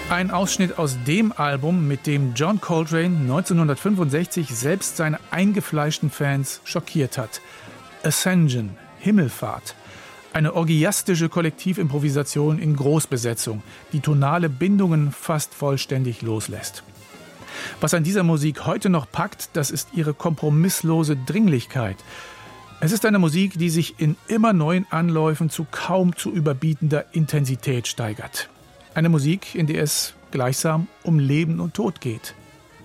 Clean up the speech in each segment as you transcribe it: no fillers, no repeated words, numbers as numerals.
Ein Ausschnitt aus dem Album, mit dem John Coltrane 1965 selbst seine eingefleischten Fans schockiert hat. Ascension, Himmelfahrt. Eine orgiastische Kollektivimprovisation in Großbesetzung, die tonale Bindungen fast vollständig loslässt. Was an dieser Musik heute noch packt, das ist ihre kompromisslose Dringlichkeit. Es ist eine Musik, die sich in immer neuen Anläufen zu kaum zu überbietender Intensität steigert. Eine Musik, in der es gleichsam um Leben und Tod geht.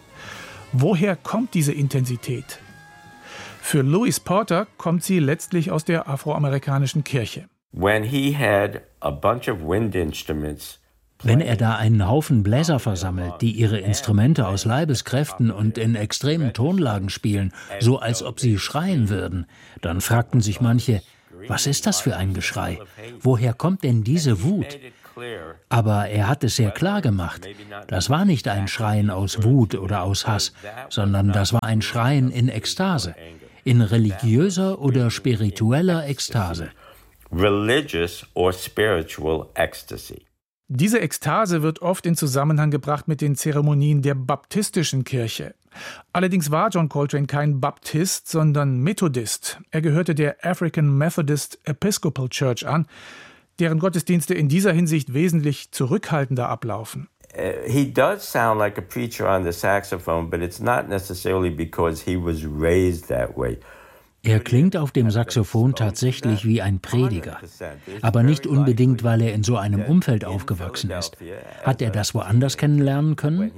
Woher kommt diese Intensität? Für Louis Porter kommt sie letztlich aus der afroamerikanischen Kirche. When he had a bunch of wind instruments, wenn er da einen Haufen Bläser versammelt, die ihre Instrumente aus Leibeskräften und in extremen Tonlagen spielen, so als ob sie schreien würden, dann fragten sich manche, was ist das für ein Geschrei? Woher kommt denn diese Wut? Aber er hat es sehr klar gemacht. Das war nicht ein Schreien aus Wut oder aus Hass, sondern das war ein Schreien in Ekstase, in religiöser oder spiritueller Ekstase. Religious or spiritual ecstasy. Diese Ekstase wird oft in Zusammenhang gebracht mit den Zeremonien der baptistischen Kirche. Allerdings war John Coltrane kein Baptist, sondern Methodist. Er gehörte der African Methodist Episcopal Church an, deren Gottesdienste in dieser Hinsicht wesentlich zurückhaltender ablaufen. He does sound like a preacher on the saxophone, but it's not necessarily because he was raised that way. Er klingt auf dem Saxophon tatsächlich wie ein Prediger, aber nicht unbedingt, weil er in so einem Umfeld aufgewachsen ist. Hat er das woanders kennenlernen können?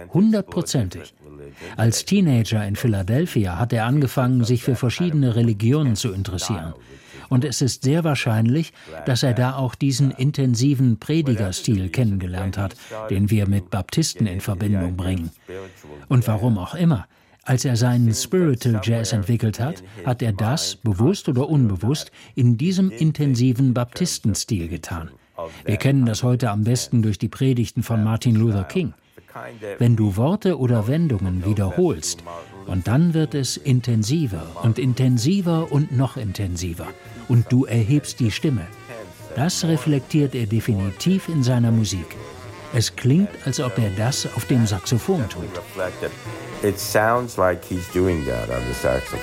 100%. Als Teenager in Philadelphia hat er angefangen, sich für verschiedene Religionen zu interessieren. Und es ist sehr wahrscheinlich, dass er da auch diesen intensiven Predigerstil kennengelernt hat, den wir mit Baptisten in Verbindung bringen. Und warum auch immer. Als er seinen Spiritual Jazz entwickelt hat, hat er das, bewusst oder unbewusst, in diesem intensiven Baptistenstil getan. Wir kennen das heute am besten durch die Predigten von Martin Luther King. Wenn du Worte oder Wendungen wiederholst, und dann wird es intensiver und noch intensiver. Und du erhebst die Stimme. Das reflektiert er definitiv in seiner Musik. Es klingt, als ob er das auf dem Saxophon tut. It sounds like he's doing that on the saxophone.